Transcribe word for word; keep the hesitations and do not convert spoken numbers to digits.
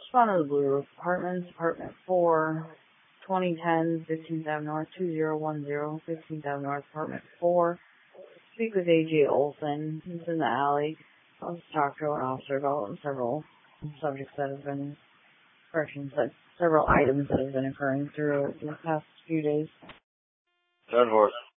Respond to the Blue Roof Apartments, Apartment four, twenty ten, fifteenth Avenue North, two zero one zero, fifteenth Avenue North, Apartment four. Speak with A J Olson. He's in the alley. I'll just talk to an officer about several subjects that have been, corrections, that several items that have been occurring through the past few days. ten four.